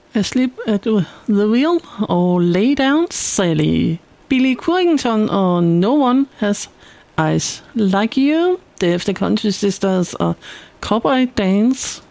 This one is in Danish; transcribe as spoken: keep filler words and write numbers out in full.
Asleep at the Wheel og Lay Down Sally. Billy Currington og No One Has Eyes Like You. Derefter Country Sisters og Cowboy Dance.